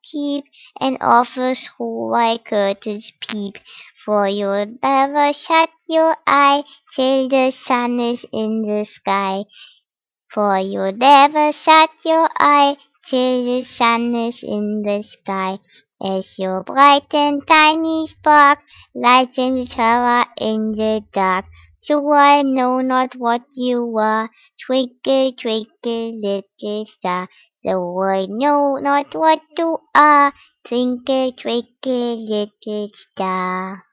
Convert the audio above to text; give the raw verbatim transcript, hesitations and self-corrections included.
keep, and offers who why curtains peep. For you'll never shut your eye till the sun is in the sky. For you'll never shut your eye till the sun is in the sky. As your bright and tiny spark lights in the tower in the dark. So I know not what you are, twinkle, twinkle, little star. Though I know not what you are, twinkle, twinkle, little star.